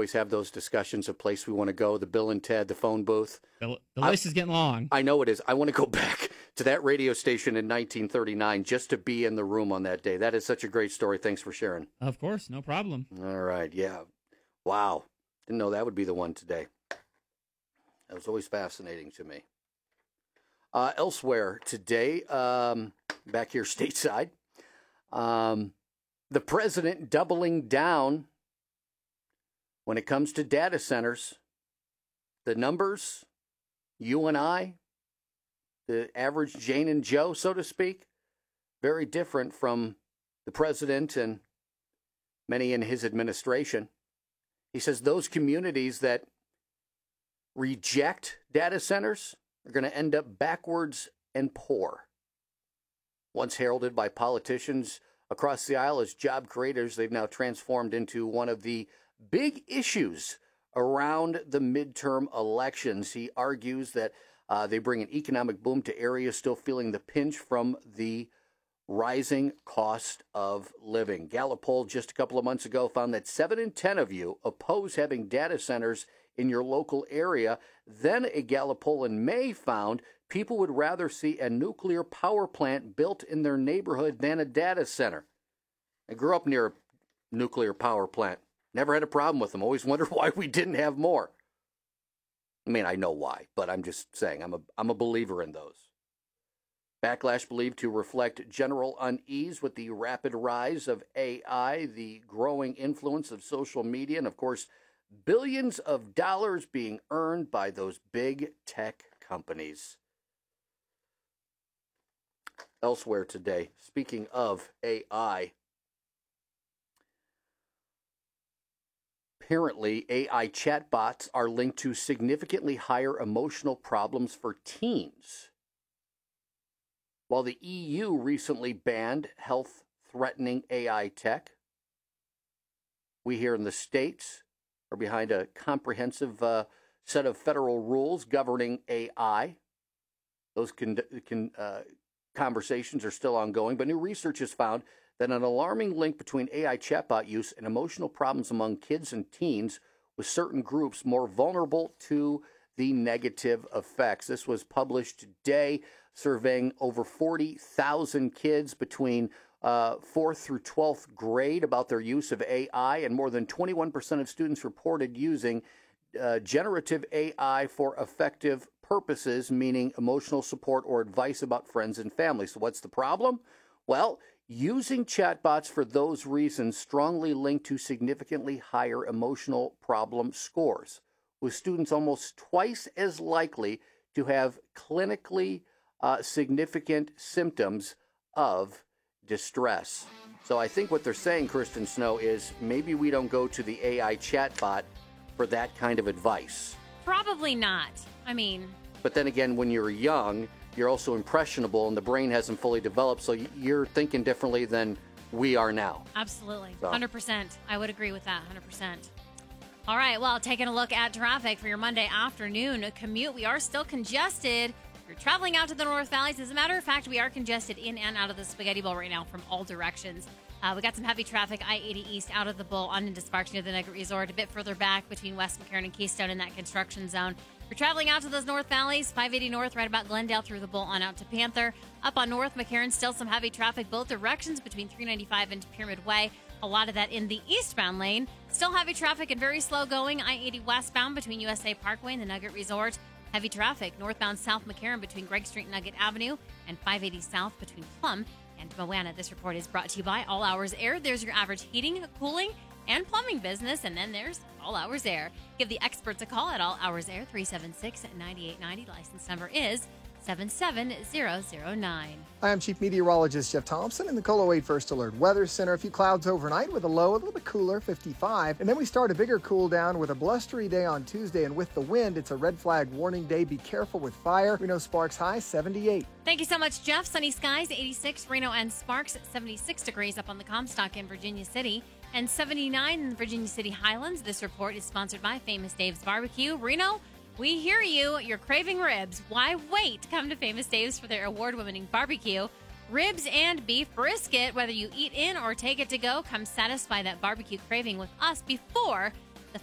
always have those discussions of place we want to go, the Bill and Ted, the phone booth. The list is getting long. I know it is. I want to go back to that radio station in 1939 just to be in the room on that day. That is such a great story. Thanks for sharing. Of course, no problem. All right, yeah. Wow. Didn't know that would be the one today. That was always fascinating to me. Elsewhere today, back here stateside, the president doubling down when it comes to data centers. The numbers, you and I, the average Jane and Joe, so to speak, very different from the president and many in his administration. He says those communities that reject data centers are going to end up backwards and poor. Once heralded by politicians across the aisle as job creators, they've now transformed into one of the big issues around the midterm elections. He argues that they bring an economic boom to areas still feeling the pinch from the rising cost of living. Gallup poll just a couple of months ago found that 7 in 10 of you oppose having data centers in your local area. Then a Gallup poll in May found people would rather see a nuclear power plant built in their neighborhood than a data center. I grew up near a nuclear power plant. Never had a problem with them. Always wondered why we didn't have more. I mean, I know why, but I'm just saying I'm a believer in those. Backlash believed to reflect general unease with the rapid rise of AI, the growing influence of social media, and of course, billions of dollars being earned by those big tech companies. Elsewhere today, speaking of AI, apparently AI chatbots are linked to significantly higher emotional problems for teens. While the EU recently banned health-threatening AI tech, we here in the States are behind a comprehensive set of federal rules governing AI. Those conversations are still ongoing, but new research has found that an alarming link between AI chatbot use and emotional problems among kids and teens, with certain groups more vulnerable to the negative effects. This was published today, surveying over 40,000 kids between 4th through 12th grade about their use of AI, and more than 21% of students reported using generative AI for effective purposes, meaning emotional support or advice about friends and family. So what's the problem? Well, using chatbots for those reasons strongly linked to significantly higher emotional problem scores, with students almost twice as likely to have clinically significant symptoms of distress. So I think what they're saying, Kristen Snow, is maybe we don't go to the AI chatbot for that kind of advice. Probably not. I mean... But then again, when you're young, you're also impressionable and the brain hasn't fully developed, so you're thinking differently than we are now. Absolutely. So. 100%. I would agree with that, 100%. All right, well, taking a look at traffic for your Monday afternoon commute. We are still congested. If you're traveling out to the North Valleys, as a matter of fact, we are congested in and out of the Spaghetti Bowl right now from all directions. We got some heavy traffic, I-80 East out of the Bowl on into Sparks near the Nugget Resort, a bit further back between West McCarran and Keystone in that construction zone. If you're traveling out to those North Valleys, 580 North right about Glendale through the Bowl on out to Panther. Up on North McCarran, still some heavy traffic both directions between 395 and Pyramid Way. A lot of that in the eastbound lane. Still heavy traffic and very slow going. I-80 westbound between USA Parkway and the Nugget Resort. Heavy traffic northbound South McCarran between Gregg Street and Nugget Avenue, and 580 South between Plum and Moana. This report is brought to you by All Hours Air. There's your average heating, cooling, and plumbing business, and then there's All Hours Air. Give the experts a call at All Hours Air, 376-9890. License number is 77009. Hi, I'm Chief Meteorologist Jeff Thompson in the KOLO 8 First Alert Weather Center. A few clouds overnight with a low a little bit cooler, 55. And then we start a bigger cool down with a blustery day on Tuesday. And with the wind, it's a red flag warning day. Be careful with fire. Reno Sparks high, 78. Thank you so much, Jeff. Sunny skies, 86. Reno and Sparks, 76 degrees up on the Comstock in Virginia City. And 79 in the Virginia City Highlands. This report is sponsored by Famous Dave's Barbecue. Reno, we hear you. You're craving ribs. Why wait? Come to Famous Dave's for their award-winning barbecue. Ribs and beef brisket, whether you eat in or take it to go, come satisfy that barbecue craving with us before the festival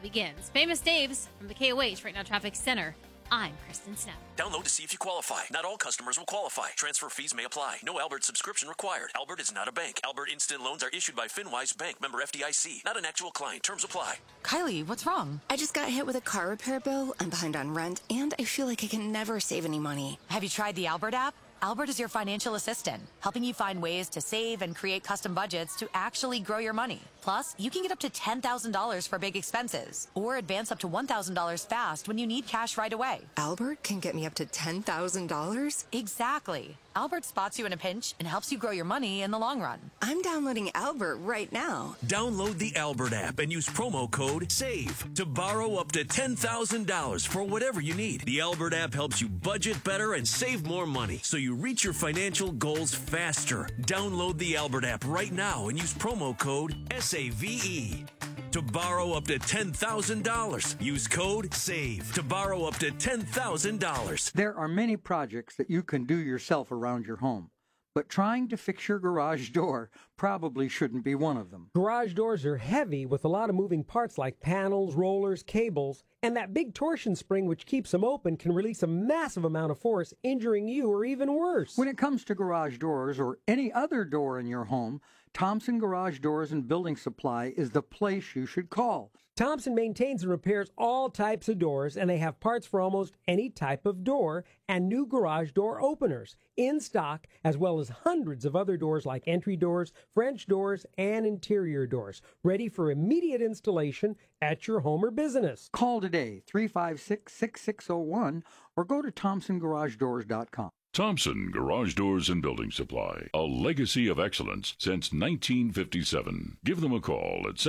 begins. Famous Dave's from the KOH Right Now Traffic Center. I'm Kristen Snow. Download to see if you qualify. Not all customers will qualify. Transfer fees may apply. No Albert subscription required. Albert is not a bank. Albert Instant Loans are issued by FinWise Bank, member FDIC. Not an actual client. Terms apply. Kylie, what's wrong? I just got hit with a car repair bill. I'm behind on rent, and I feel like I can never save any money. Have you tried the Albert app? Albert is your financial assistant, helping you find ways to save and create custom budgets to actually grow your money. Plus, you can get up to $10,000 for big expenses or advance up to $1,000 fast when you need cash right away. Albert can get me up to $10,000? Exactly. Albert spots you in a pinch and helps you grow your money in the long run. I'm downloading Albert right now. Download the Albert app and use promo code SAVE to borrow up to $10,000 for whatever you need. The Albert app helps you budget better and save more money so you reach your financial goals faster. Download the Albert app right now and use promo code SAVE to borrow up to $10,000. Use code SAVE to borrow up to $10,000. There are many projects that you can do yourself around your home, but trying to fix your garage door probably shouldn't be one of them. Garage doors are heavy with a lot of moving parts like panels, rollers, cables, and that big torsion spring which keeps them open can release a massive amount of force, injuring you or even worse. When it comes to garage doors or any other door in your home, Thompson Garage Doors and Building Supply is the place you should call. Thompson maintains and repairs all types of doors, and they have parts for almost any type of door and new garage door openers in stock, as well as hundreds of other doors like entry doors, French doors, and interior doors, ready for immediate installation at your home or business. Call today, 356-6601, or go to ThompsonGarageDoors.com. Thompson Garage Doors and Building Supply, a legacy of excellence since 1957. Give them a call at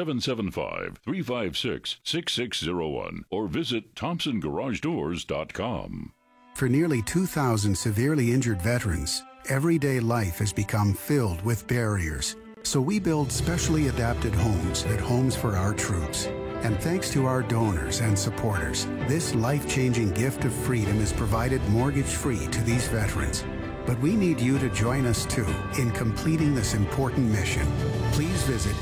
775-356-6601 or visit ThompsonGarageDoors.com. For nearly 2,000 severely injured veterans, everyday life has become filled with barriers. So we build specially adapted homes at Homes for Our Troops. And thanks to our donors and supporters, this life-changing gift of freedom is provided mortgage-free to these veterans. But we need you to join us, too, in completing this important mission. Please visit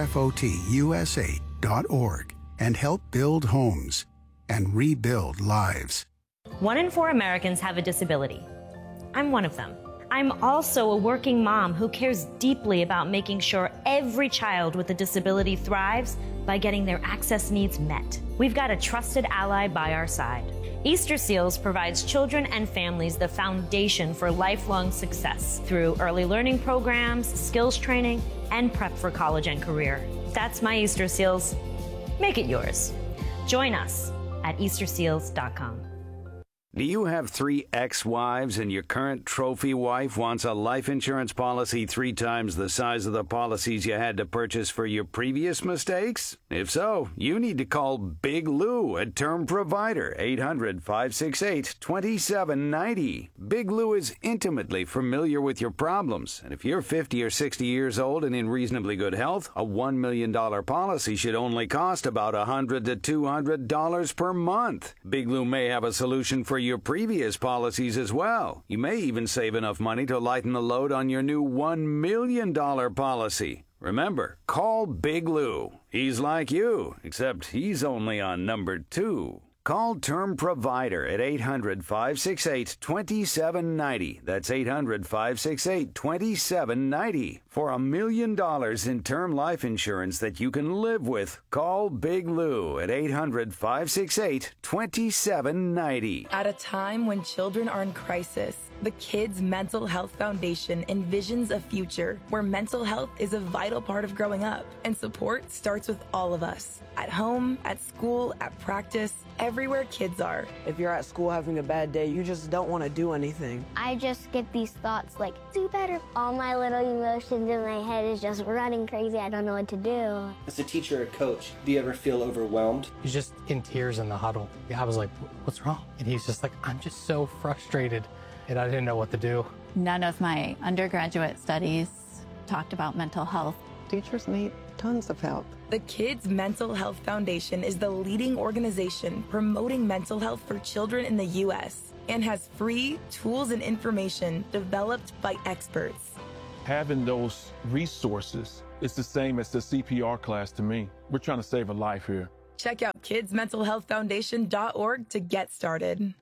hfotusa.org and help build homes and rebuild lives. 1 in 4 Americans have a disability. I'm one of them. I'm also a working mom who cares deeply about making sure every child with a disability thrives by getting their access needs met. We've got a trusted ally by our side. Easter Seals provides children and families the foundation for lifelong success through early learning programs, skills training, and prep for college and career. That's my Easter Seals. Make it yours. Join us at easterseals.com. Do you have 3 ex-wives and your current trophy wife wants a life insurance policy 3 times the size of the policies you had to purchase for your previous mistakes? If so, you need to call Big Lou at Term Provider, 800-568-2790. Big Lou is intimately familiar with your problems, and if you're 50 or 60 years old and in reasonably good health, a $1 million policy should only cost about $100 to $200 per month. Big Lou may have a solution for your previous policies as well. You may even save enough money to lighten the load on your new $1 million policy. Remember, call Big Lou. He's like you, except he's only on number 2. Call Term Provider at 800-568-2790. That's 800-568-2790. For $1 million in term life insurance that you can live with, call Big Lou at 800-568-2790. At a time when children are in crisis, the Kids Mental Health Foundation envisions a future where mental health is a vital part of growing up, and support starts with all of us. At home, at school, at practice, everywhere kids are. If you're at school having a bad day, you just don't want to do anything. I just get these thoughts like, do better. All my little emotions in my head is just running crazy. I don't know what to do. As a teacher or coach, do you ever feel overwhelmed? He's just in tears in the huddle. I was like, what's wrong? And he's just like, I'm just so frustrated, and I didn't know what to do. None of my undergraduate studies talked about mental health. Teachers need tons of help. The Kids Mental Health Foundation is the leading organization promoting mental health for children in the U.S. and has free tools and information developed by experts. Having those resources is the same as the CPR class to me. We're trying to save a life here. Check out kidsmentalhealthfoundation.org to get started.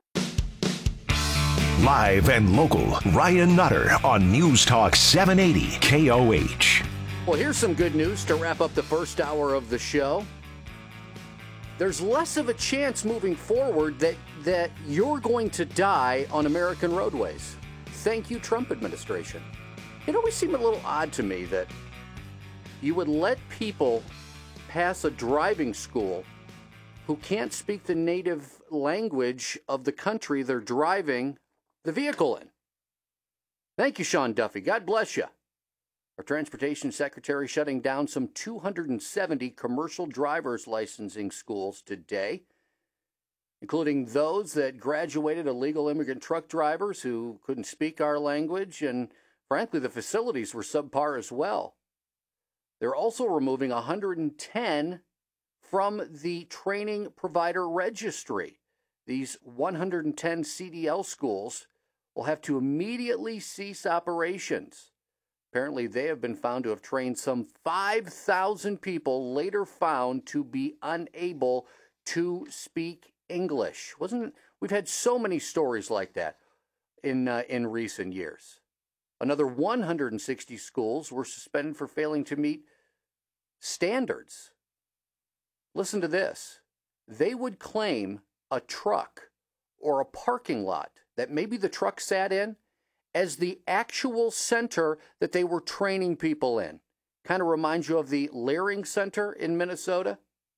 Live and local, Ryan Nutter on News Talk 780 KOH. Well, here's some good news to wrap up the first hour of the show. There's less of a chance moving forward that you're going to die on American roadways. Thank you, Trump administration. It always seemed a little odd to me that you would let people pass a driving school who can't speak the native language of the country they're driving the vehicle in. Thank you, Sean Duffy. God bless you. Our transportation secretary shutting down some 270 commercial driver's licensing schools today, including those that graduated illegal immigrant truck drivers who couldn't speak our language, and frankly, the facilities were subpar as well. They're also removing 110 from the training provider registry. These 110 CDL schools will have to immediately cease operations. Apparently, they have been found to have trained some 5,000 people, later found to be unable to speak English. We've had so many stories like that in recent years. Another 160 schools were suspended for failing to meet standards. Listen to this. They would claim a truck or a parking lot that maybe the truck sat in as the actual center that they were training people in. Kind of reminds you of the Leering Center in Minnesota. Of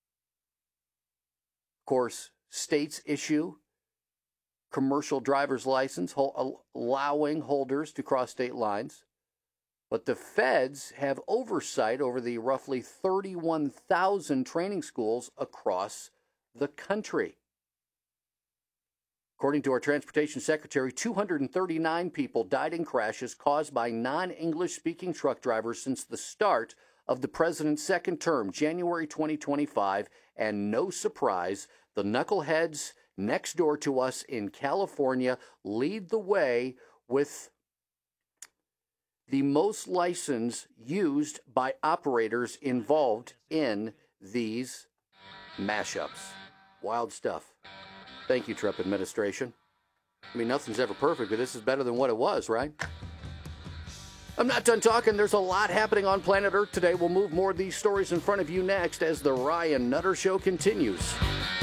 course, states issue commercial driver's license, allowing holders to cross state lines. But the feds have oversight over the roughly 31,000 training schools across the country. According to our transportation secretary, 239 people died in crashes caused by non-English speaking truck drivers since the start of the president's second term, January 2025. And no surprise, the knuckleheads next door to us in California lead the way with the most license used by operators involved in these mashups. Wild stuff. Thank you, Trump administration. I mean, nothing's ever perfect, but this is better than what it was, right? I'm not done talking. There's a lot happening on planet Earth today. We'll move more of these stories in front of you next as the Ryan Nutter Show continues.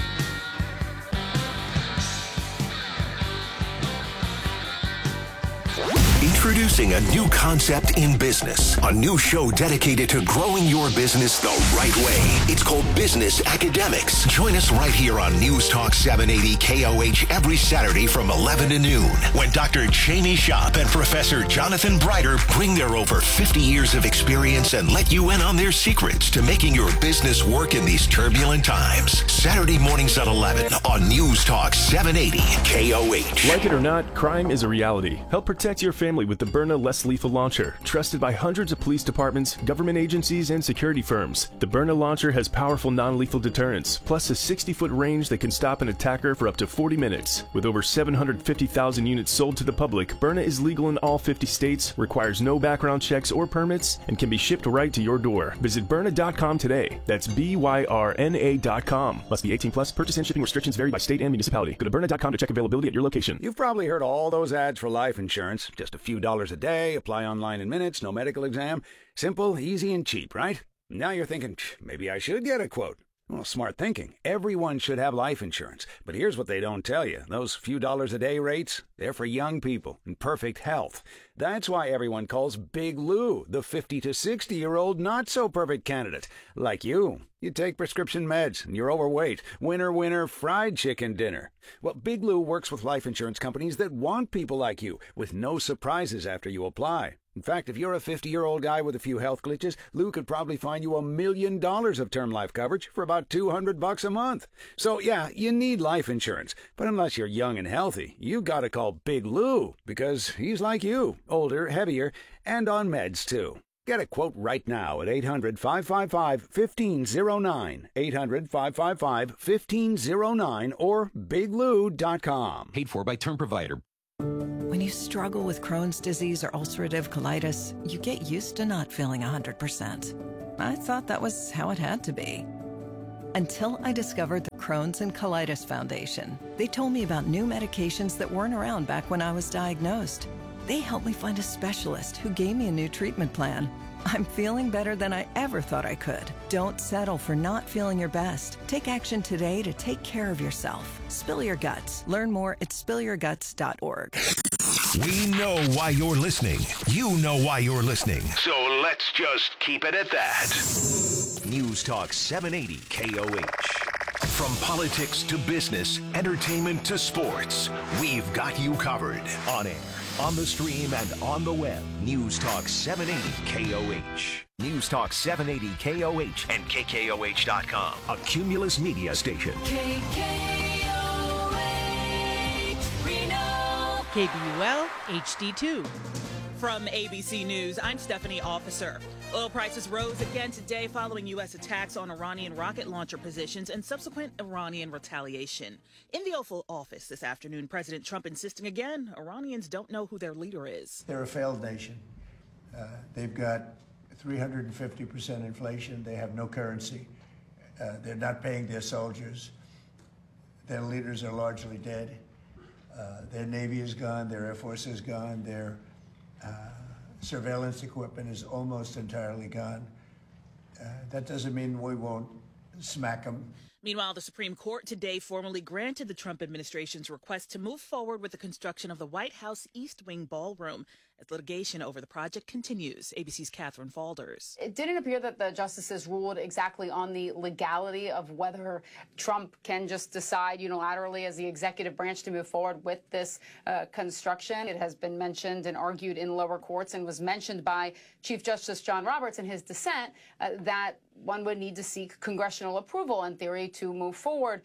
Introducing a new concept in business, a new show dedicated to growing your business the right way. It's called Business Academics. Join us right here on News Talk 780 KOH every Saturday from 11 to noon when Dr. Jamie Shop and Professor Jonathan Brighter bring their over 50 years of experience and let you in on their secrets to making your business work in these turbulent times. Saturday mornings at 11 on News Talk 780 KOH. Like it or not, crime is a reality. Help protect your family with the Byrna Less Lethal Launcher, trusted by hundreds of police departments, government agencies, and security firms. The Byrna launcher has powerful non-lethal deterrence, plus a 60-foot range that can stop an attacker for up to 40 minutes. With over 750,000 units sold to the public, Byrna is legal in all 50 states, requires no background checks or permits, and can be shipped right to your door. Visit Byrna.com today. That's BYRNA.com. Must be 18 plus. Purchase and shipping restrictions vary by state and municipality. Go to Byrna.com to check availability at your location. You've probably heard all those ads for life insurance. Just a few dollars a day, apply online in minutes, no medical exam. Simple, easy, and cheap, right? Now you're thinking, maybe I should get a quote. Well, smart thinking. Everyone should have life insurance. But here's what they don't tell you. Those few dollars a day rates, they're for young people in perfect health. That's why everyone calls Big Lou the 50 to 60-year-old not-so-perfect candidate. Like you. You take prescription meds, and you're overweight. Winner, winner, fried chicken dinner. Well, Big Lou works with life insurance companies that want people like you, with no surprises after you apply. In fact, if you're a 50-year-old guy with a few health glitches, Lou could probably find you $1 million of term life coverage for about $200 a month. So, yeah, you need life insurance. But unless you're young and healthy, you gotta call Big Lou, because he's like you, older, heavier, and on meds, too. Get a quote right now at 800-555-1509, 800-555-1509, or biglou.com. Paid for by Term Provider. When you struggle with Crohn's disease or ulcerative colitis, you get used to not feeling 100%. I thought that was how it had to be. Until I discovered the Crohn's and Colitis Foundation. They told me about new medications that weren't around back when I was diagnosed. They helped me find a specialist who gave me a new treatment plan. I'm feeling better than I ever thought I could. Don't settle for not feeling your best. Take action today to take care of yourself. Spill your guts. Learn more at spillyourguts.org. We know why you're listening. You know why you're listening. So let's just keep it at that. News Talk 780 KOH. From politics to business, entertainment to sports, we've got you covered. On air, on the stream, and on the web. News Talk 780 KOH. News Talk 780 KOH and KKOH.com. A Cumulus Media station. KBUL HD2. From ABC News, I'm Stephanie Officer. Oil prices rose again today following U.S. attacks on Iranian rocket launcher positions and subsequent Iranian retaliation. In the Oval Office this afternoon, President Trump insisting again Iranians don't know who their leader is. They're a failed nation. They've got 350% inflation. They have no currency. They're not paying their soldiers. Their leaders are largely dead. Their Navy is gone. Their Air Force is gone. Their surveillance equipment is almost entirely gone. That doesn't mean we won't smack them. Meanwhile, the Supreme Court today formally granted the Trump administration's request to move forward with the construction of the White House East Wing Ballroom as litigation over the project continues. ABC's Catherine Falders. It didn't appear that the justices ruled exactly on the legality of whether Trump can just decide unilaterally as the executive branch to move forward with this construction. It has been mentioned and argued in lower courts and was mentioned by Chief Justice John Roberts in his dissent that one would need to seek congressional approval in theory to move forward.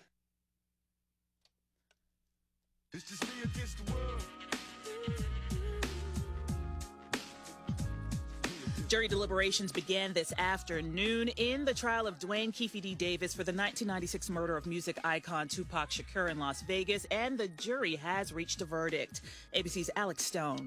Jury deliberations began this afternoon in the trial of Dwayne Keefe D. Davis for the 1996 murder of music icon Tupac Shakur in Las Vegas, and the jury has reached a verdict. ABC's Alex Stone.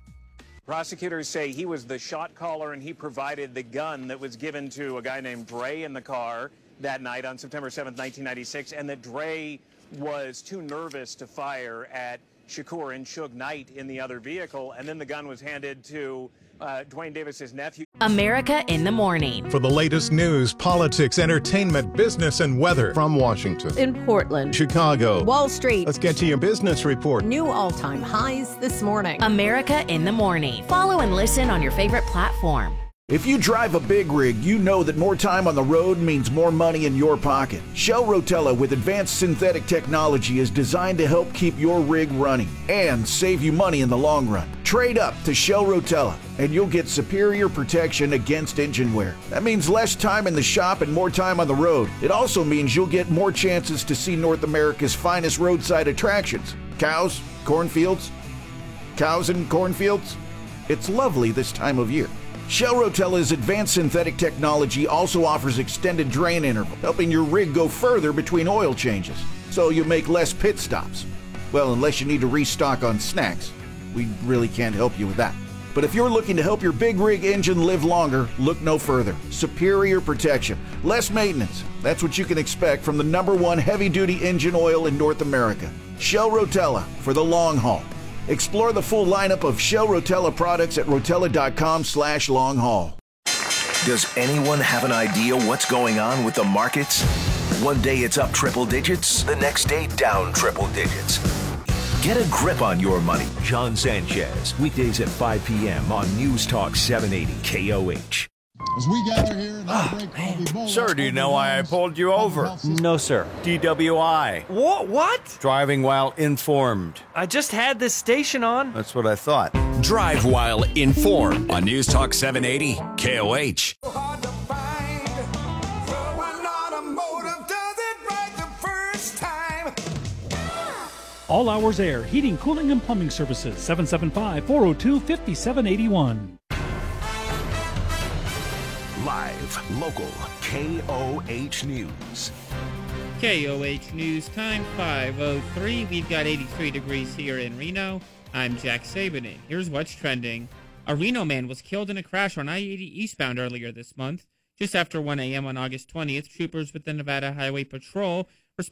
Prosecutors say he was the shot caller and he provided the gun that was given to a guy named Dre in the car that night on September 7th, 1996, and that Dre was too nervous to fire at Shakur and Suge Knight in the other vehicle, and then the gun was handed to Dwayne Davis's nephew. America in the Morning. For the latest news, politics, entertainment, business, and weather from Washington, in Portland, Chicago, Wall Street. Let's get to your business report. New all-time highs this morning. America in the Morning. Follow and listen on your favorite platform. If you drive a big rig, you know that more time on the road means more money in your pocket. Shell Rotella with advanced synthetic technology is designed to help keep your rig running and save you money in the long run. Trade up to Shell Rotella and you'll get superior protection against engine wear. That means less time in the shop and more time on the road. It also means you'll get more chances to see North America's finest roadside attractions. Cows, cornfields, cows and cornfields. It's lovely this time of year. Shell Rotella's advanced synthetic technology also offers extended drain interval, helping your rig go further between oil changes, so you make less pit stops. Well, unless you need to restock on snacks. We really can't help you with that. But if you're looking to help your big rig engine live longer, look no further. Superior protection, less maintenance. That's what you can expect from the #1 heavy-duty engine oil in North America. Shell Rotella for the long haul. Explore the full lineup of Shell Rotella products at rotella.com/long-haul. Does anyone have an idea what's going on with the markets? One day it's up triple digits, the next day down triple digits. Get a grip on your money. John Sanchez, weekdays at 5 p.m. on News Talk 780 KOH. As we gather here in our break, Sir, do you know why I pulled you over? No, sir. DWI. What? Driving while informed. I just had this station on. That's what I thought. Drive while informed on News Talk 780 KOH. All Hours Air, Heating, Cooling, and Plumbing Services, 775-402-5781. Live, local, KOH News. KOH News time 5:03. We've got 83 degrees here in Reno. I'm Jack Sabanin. Here's what's trending. A Reno man was killed in a crash on I-80 eastbound earlier this month. Just after 1 a.m. on August 20th, troopers with the Nevada Highway Patrol